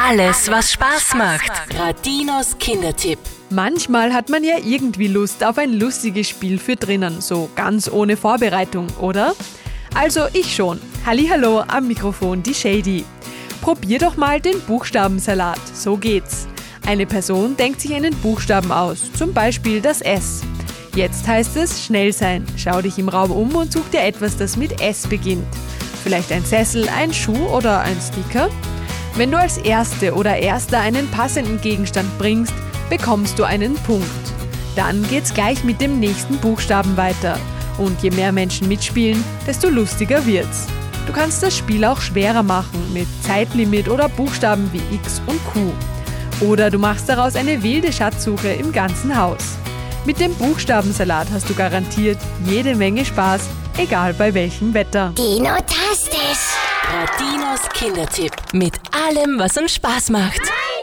Alles, was Spaß macht. Radinos Kindertipp. Manchmal hat man ja irgendwie Lust auf ein lustiges Spiel für drinnen, so ganz ohne Vorbereitung, oder? Also ich schon. Hallihallo, am Mikrofon die Shady. Probier doch mal den Buchstabensalat, so geht's. Eine Person denkt sich einen Buchstaben aus, zum Beispiel das S. Jetzt heißt es schnell sein. Schau dich im Raum um und such dir etwas, das mit S beginnt. Vielleicht ein Sessel, ein Schuh oder ein Sticker? Wenn du als Erste oder Erster einen passenden Gegenstand bringst, bekommst du einen Punkt. Dann geht's gleich mit dem nächsten Buchstaben weiter. Und je mehr Menschen mitspielen, desto lustiger wird's. Du kannst das Spiel auch schwerer machen, mit Zeitlimit oder Buchstaben wie X und Q. Oder du machst daraus eine wilde Schatzsuche im ganzen Haus. Mit dem Buchstabensalat hast du garantiert jede Menge Spaß, egal bei welchem Wetter. Dinotastisch. Radinos Kindertipp. Mit allem, was uns Spaß macht.